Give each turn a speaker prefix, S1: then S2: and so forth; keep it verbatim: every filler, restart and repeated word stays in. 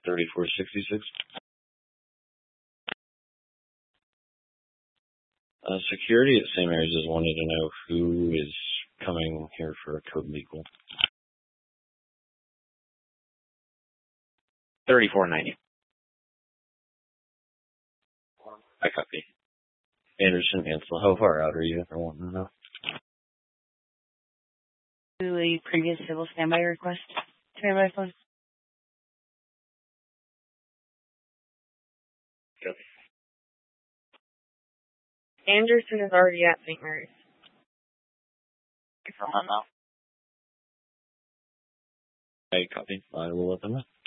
S1: thirty-four sixty-six. Uh, security at Saint Mary's is wanting to know who is coming here for a code legal. thirty-four ninety. I copy. Anderson, Ansel, how far out are you? I want to know.
S2: To a previous civil standby request. Standby phone.
S1: Copy.
S2: Anderson is already at Saint Mary's.
S1: From that now? I copy. I will let them know.